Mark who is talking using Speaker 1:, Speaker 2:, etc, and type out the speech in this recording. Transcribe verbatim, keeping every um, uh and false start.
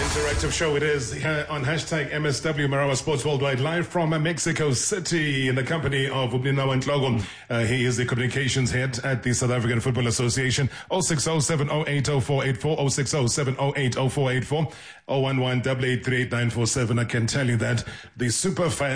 Speaker 1: Interactive show it is here on hashtag M S W Marawa Sports Worldwide, live from Mexico City in the company of Ubninawa Ntlogo. Uh, he is the communications head at the South African Football Association. oh six oh seven oh eight oh four eight four, oh six oh seven oh eight oh four eight four, oh one one eight eight three eight nine four seven. I can tell you that the super fans